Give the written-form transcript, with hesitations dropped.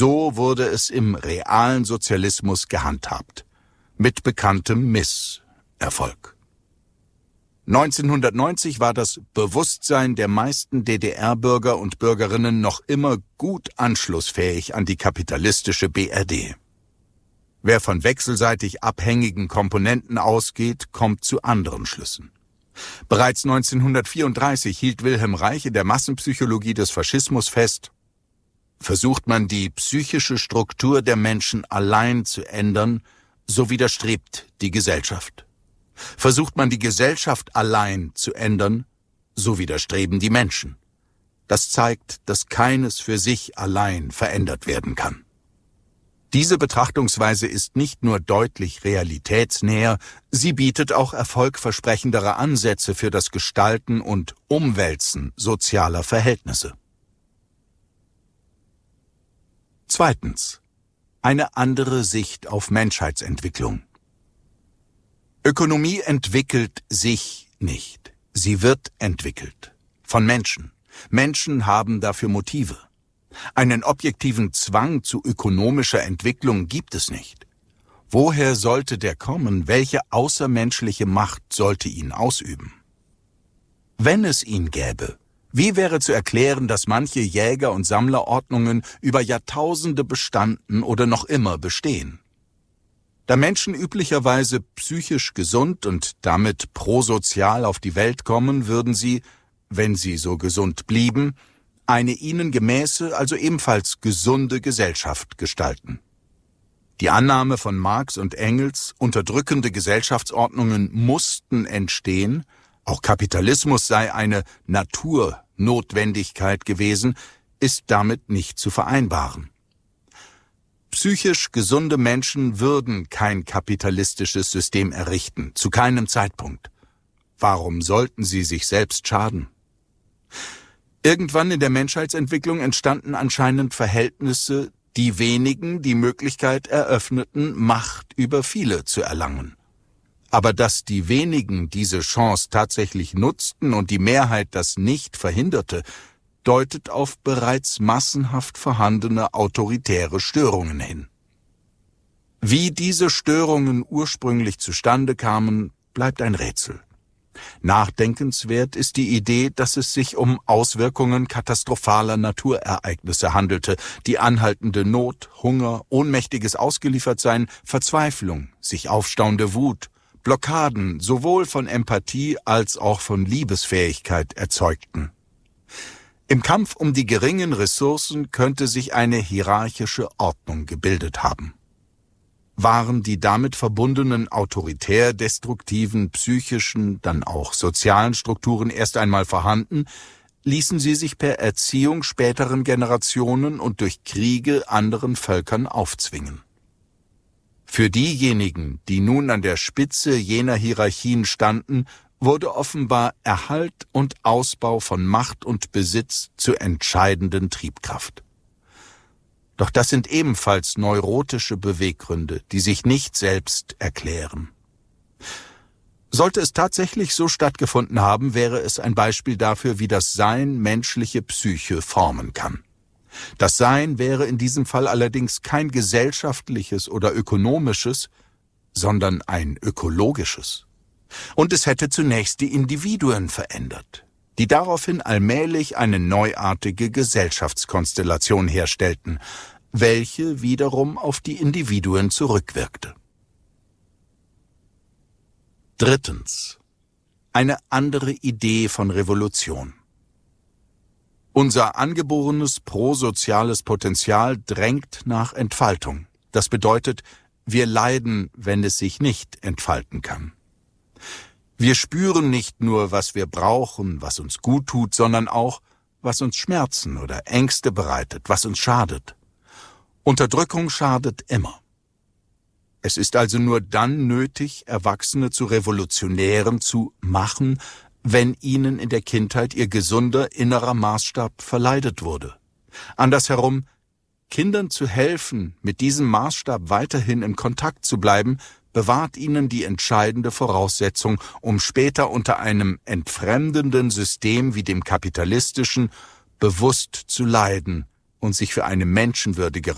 So wurde es im realen Sozialismus gehandhabt. Mit bekanntem Misserfolg. 1990 war das Bewusstsein der meisten DDR-Bürger und Bürgerinnen noch immer gut anschlussfähig an die kapitalistische BRD. Wer von wechselseitig abhängigen Komponenten ausgeht, kommt zu anderen Schlüssen. Bereits 1934 hielt Wilhelm Reich in der Massenpsychologie des Faschismus fest: Versucht man die psychische Struktur der Menschen allein zu ändern, so widerstrebt die Gesellschaft. Versucht man die Gesellschaft allein zu ändern, so widerstreben die Menschen. Das zeigt, dass keines für sich allein verändert werden kann. Diese Betrachtungsweise ist nicht nur deutlich realitätsnäher, sie bietet auch erfolgversprechendere Ansätze für das Gestalten und Umwälzen sozialer Verhältnisse. Zweitens. Eine andere Sicht auf Menschheitsentwicklung. Ökonomie entwickelt sich nicht. Sie wird entwickelt. Von Menschen. Menschen haben dafür Motive. Einen objektiven Zwang zu ökonomischer Entwicklung gibt es nicht. Woher sollte der kommen? Welche außermenschliche Macht sollte ihn ausüben? Wenn es ihn gäbe, wie wäre zu erklären, dass manche Jäger- und Sammlerordnungen über Jahrtausende bestanden oder noch immer bestehen? Da Menschen üblicherweise psychisch gesund und damit prosozial auf die Welt kommen, würden sie, wenn sie so gesund blieben, eine ihnen gemäße, also ebenfalls gesunde Gesellschaft gestalten. Die Annahme von Marx und Engels, unterdrückende Gesellschaftsordnungen mussten entstehen, auch Kapitalismus sei eine Naturnotwendigkeit gewesen, ist damit nicht zu vereinbaren. Psychisch gesunde Menschen würden kein kapitalistisches System errichten, zu keinem Zeitpunkt. Warum sollten sie sich selbst schaden? Irgendwann in der Menschheitsentwicklung entstanden anscheinend Verhältnisse, die wenigen die Möglichkeit eröffneten, Macht über viele zu erlangen. Aber dass die wenigen diese Chance tatsächlich nutzten und die Mehrheit das nicht verhinderte, deutet auf bereits massenhaft vorhandene autoritäre Störungen hin. Wie diese Störungen ursprünglich zustande kamen, bleibt ein Rätsel. Nachdenkenswert ist die Idee, dass es sich um Auswirkungen katastrophaler Naturereignisse handelte, die anhaltende Not, Hunger, ohnmächtiges Ausgeliefertsein, Verzweiflung, sich aufstauende Wut, Blockaden sowohl von Empathie als auch von Liebesfähigkeit erzeugten. Im Kampf um die geringen Ressourcen könnte sich eine hierarchische Ordnung gebildet haben. Waren die damit verbundenen autoritär-destruktiven, psychischen, dann auch sozialen Strukturen erst einmal vorhanden, ließen sie sich per Erziehung späteren Generationen und durch Kriege anderen Völkern aufzwingen. Für diejenigen, die nun an der Spitze jener Hierarchien standen, wurde offenbar Erhalt und Ausbau von Macht und Besitz zur entscheidenden Triebkraft. Doch das sind ebenfalls neurotische Beweggründe, die sich nicht selbst erklären. Sollte es tatsächlich so stattgefunden haben, wäre es ein Beispiel dafür, wie das Sein menschliche Psyche formen kann. Das Sein wäre in diesem Fall allerdings kein gesellschaftliches oder ökonomisches, sondern ein ökologisches. Und es hätte zunächst die Individuen verändert, die daraufhin allmählich eine neuartige Gesellschaftskonstellation herstellten, welche wiederum auf die Individuen zurückwirkte. Drittens. Eine andere Idee von Revolution. Unser angeborenes prosoziales Potenzial drängt nach Entfaltung. Das bedeutet, wir leiden, wenn es sich nicht entfalten kann. Wir spüren nicht nur, was wir brauchen, was uns gut tut, sondern auch, was uns Schmerzen oder Ängste bereitet, was uns schadet. Unterdrückung schadet immer. Es ist also nur dann nötig, Erwachsene zu Revolutionären zu machen, wenn ihnen in der Kindheit ihr gesunder innerer Maßstab verleidet wurde. Andersherum, Kindern zu helfen, mit diesem Maßstab weiterhin in Kontakt zu bleiben, bewahrt ihnen die entscheidende Voraussetzung, um später unter einem entfremdenden System wie dem kapitalistischen bewusst zu leiden und sich für eine menschenwürdigere